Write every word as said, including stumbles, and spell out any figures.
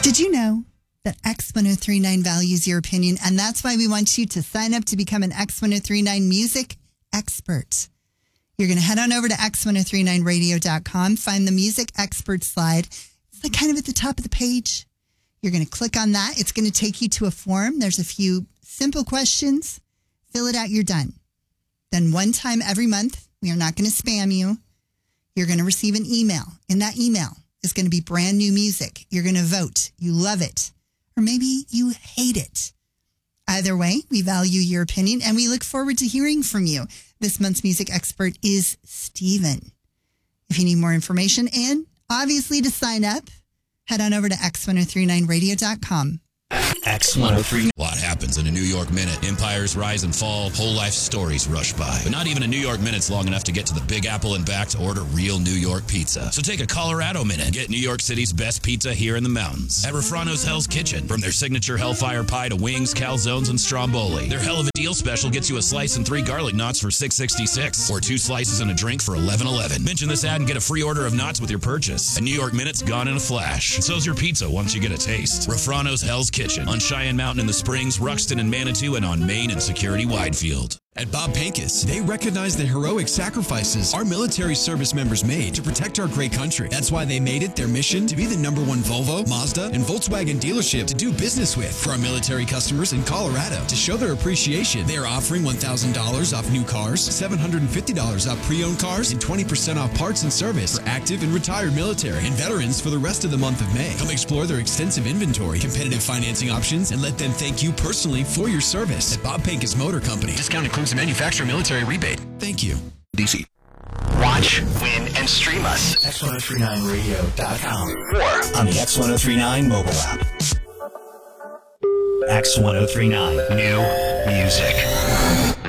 Did you know that X ten thirty-nine values your opinion? And that's why we want you to sign up to become an X ten thirty-nine music expert. You're going to head on over to x ten thirty-nine radio dot com, find the music expert slide. It's like kind of at the top of the page. You're going to click on that. It's going to take you to a form. There's a few simple questions. Fill it out. You're done. Then one time every month, we are not going to spam you. You're going to receive an email. In that email is going to be brand new music. You're going to vote. You love it. Or maybe you hate it. Either way, we value your opinion and we look forward to hearing from you. This month's music expert is Steven. If you need more information and obviously to sign up, head on over to x ten thirty-nine radio dot com. X ten thirty-nine. A lot happens in a New York minute. Empires rise and fall. Whole life stories rush by. But not even a New York minute's long enough to get to the Big Apple and back to order real New York pizza. So take a Colorado minute and get New York City's best pizza here in the mountains. At Refrano's Hell's Kitchen. From their signature Hellfire Pie to wings, calzones, and stromboli. Their hell of a deal special gets you a slice and three garlic knots for six sixty-six. Or two slices and a drink for eleven eleven. Mention this ad and get a free order of knots with your purchase. A New York minute's gone in a flash. And so's your pizza once you get a taste. Refrano's Hell's Kitchen. On Cheyenne Mountain in the Springs, Ruxton and Manitou, and on Main and Security Widefield. At Bob Pincus, they recognize the heroic sacrifices our military service members made to protect our great country. That's why they made it their mission to be the number one Volvo, Mazda, and Volkswagen dealership to do business with. For our military customers in Colorado, to show their appreciation, they are offering one thousand dollars off new cars, seven hundred fifty dollars off pre-owned cars, and twenty percent off parts and service for active and retired military and veterans for the rest of the month of May. Come explore their extensive inventory, competitive financing options, and let them thank you personally for your service. At Bob Pincus Motor Company. Discount includes a manufacturer military rebate. Thank you. D C. Watch, win, and stream us. x ten thirty-nine radio dot com. Or on the X ten thirty-nine mobile app. X ten thirty-nine. New music.